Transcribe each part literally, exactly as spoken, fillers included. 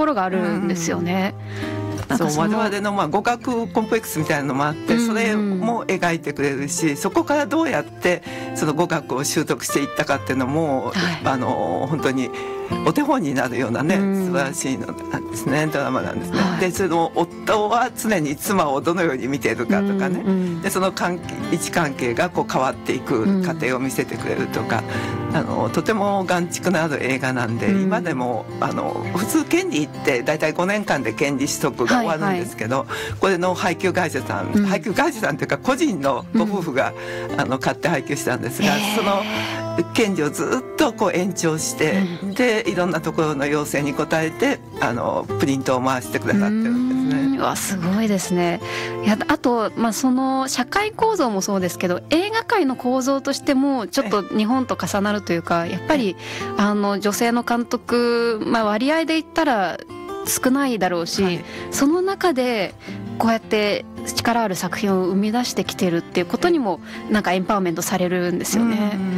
ころがあるんですよね。なんかそう我々のまあ語学コンプレックスみたいなのもあって、うんうん、それも描いてくれるし、そこからどうやってその語学を習得していったかっていうのも、はい、あの本当にお手本になるようなね、うん、素晴らしいのなんですね、ドラマなんですね、はい、でその夫は常に妻をどのように見ているかとかね、うんうん、でその関係位置関係がこう変わっていく過程を見せてくれるとか、うん、あのとても眼蓄のある映画なんで、うん、今でもあの普通権利ってだいたいごねんかんで権利取得が終わるんですけど、はいはい、これの配給会社さん、うん、配給会社さんというか個人のご夫婦が、うん、あの買って配給したんですが、その権利をずっとこう延長して、うん、でいろんなところの要請に応えてあのプリントを回してくださってるんですね。 うわすごいですね。いやあと、まあ、その社会構造もそうですけど、映画界の構造としてもちょっと日本と重なるというか、やっぱりあの女性の監督、まあ、割合で言ったら少ないだろうし、はい、その中でこうやって力ある作品を生み出してきてるっていうことにもなんかエンパワーメントされるんですよね。うん、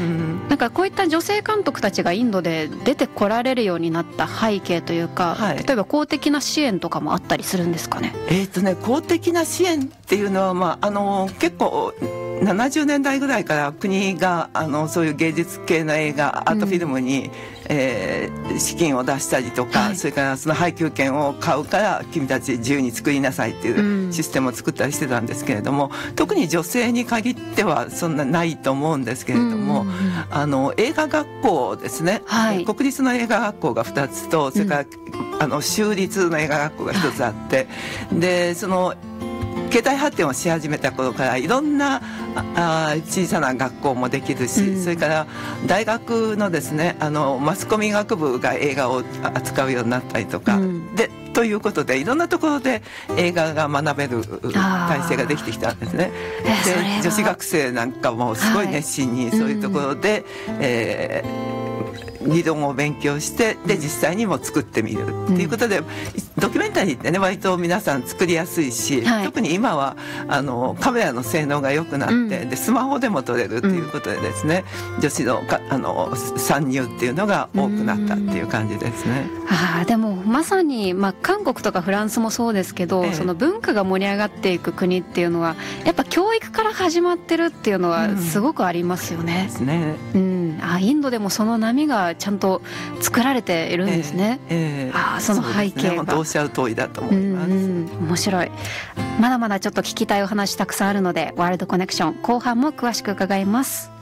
なんかこういった女性監督たちがインドで出てこられるようになった背景というか、はい、例えば公的な支援とかもあったりするんですかね。 えーとね公的な支援っていうのは、まあ、あの結構ななじゅうねんだいぐらいから国があのそういう芸術系の映画アートフィルムに、うんえー、資金を出したりとか、はい、それからその配給権を買うから君たち自由に作りなさいっていうシステムを作ったりしてたんですけれども、うん、特に女性に限ってはそんなないと思うんですけれども、うんうんうん、あの映画学校ですね、はい、国立の映画学校がふたつと、それから、うん、あの州立の映画学校がひとつあって、はい、でその経済発展をし始めた頃からいろんなあ小さな学校もできるし、うん、それから大学のですねあのマスコミ学部が映画を扱うようになったりとか、うん、でということでいろんなところで映画が学べる体制ができてきたんですね。で女子学生なんかもすごい熱心にそういうところで、はいえー理論を勉強してで実際にも作ってみるっていうことで、うん、ドキュメンタリーってね割と皆さん作りやすいし、はい、特に今はあのカメラの性能が良くなって、うん、でスマホでも撮れるっていうことでですね、うん、女子のかあの参入っていうのが多くなったっていう感じですね。 あでもまさに、まあ、韓国とかフランスもそうですけど、ええ、その文化が盛り上がっていく国っていうのはやっぱ教育から始まってるっていうのはすごくありますよね。 うん、ですね。 うん、あインドでもその波がちゃんと作られているんですね。 ええええ、 あその背景が、ね、 本当おっしゃる通りだと思います。うん、 うん、面白い。まだまだちょっと聞きたいお話たくさんあるのでワールドコネクション後半も詳しく伺います。